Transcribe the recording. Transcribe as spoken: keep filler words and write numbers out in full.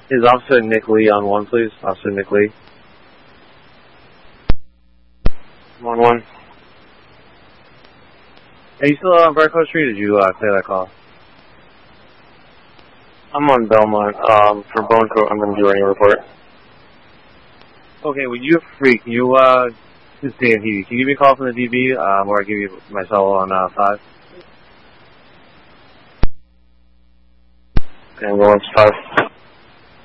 Is Officer Nick Lee on one, please? Officer Nick Lee. one one. Are you still on Barcode Street, or did you uh, clear that call? I'm on Belmont. Um, for Bone Coat, I'm going to do any report. Okay, well, you're free. Can you, uh, just stay in T V. Can you give me a call from the D B, um, or I give you my cell on, uh, five? Okay, I'm going to five.